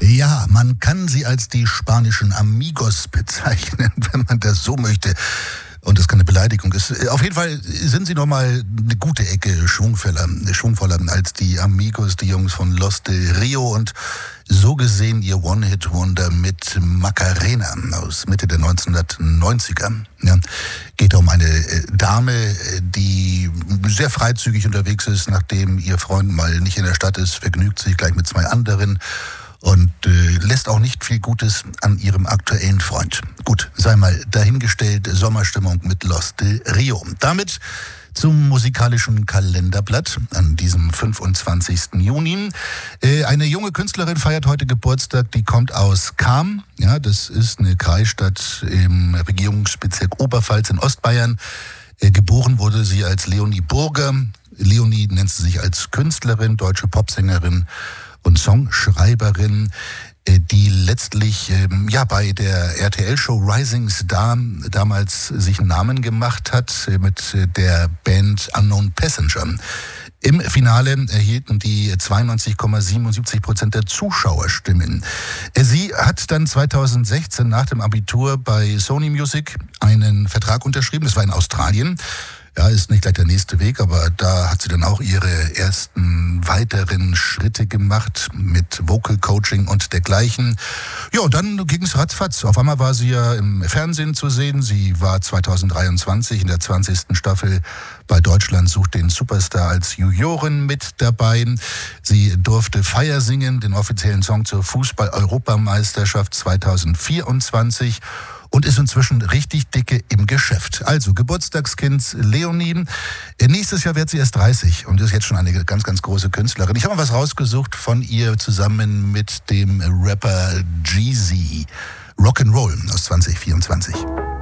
Ja, man kann sie als die spanischen Amigos bezeichnen, wenn man das so möchte. Und das keine Beleidigung ist. Auf jeden Fall sind sie nochmal eine gute Ecke schwungvoller als die Amigos, die Jungs von Los de Rio. Und so gesehen ihr One-Hit-Wonder mit Macarena aus Mitte der 1990er. Ja, geht um eine Dame, die sehr freizügig unterwegs ist, nachdem ihr Freund mal nicht in der Stadt ist, vergnügt sich gleich mit zwei anderen und lässt auch nicht viel Gutes an ihrem aktuellen Freund. Gut, sei mal dahingestellt, Sommerstimmung mit Los de Rio. Damit zum musikalischen Kalenderblatt an diesem 25. Juni. Eine junge Künstlerin feiert heute Geburtstag, die kommt aus Cham. Ja, das ist eine Kreisstadt im Regierungsbezirk Oberpfalz in Ostbayern. Geboren wurde sie als Leonie Burger. Leonie nennt sie sich als Künstlerin, deutsche Popsängerin und Songschreiberin, die letztlich bei der RTL-Show Rising Star damals sich einen Namen gemacht hat mit der Band Unknown Passenger. Im Finale erhielten die 92,77% der Zuschauerstimmen. Sie hat dann 2016 nach dem Abitur bei Sony Music einen Vertrag unterschrieben. Das war in Australien. Ja, ist nicht gleich der nächste Weg, aber da hat sie dann auch ihre ersten weiteren Schritte gemacht mit Vocal Coaching und dergleichen. Ja, und dann ging es ratzfatz. Auf einmal war sie ja im Fernsehen zu sehen. Sie war 2023 in der 20. Staffel bei Deutschland sucht den Superstar als Jurorin mit dabei. Sie durfte Feier singen, den offiziellen Song zur Fußball-Europameisterschaft 2024. Und ist inzwischen richtig dicke im Geschäft. Also Geburtstagskind Leonie. Nächstes Jahr wird sie erst 30 und ist jetzt schon eine ganz, ganz große Künstlerin. Ich habe mal was rausgesucht von ihr zusammen mit dem Rapper Jeezy. Rock'n'Roll aus 2024.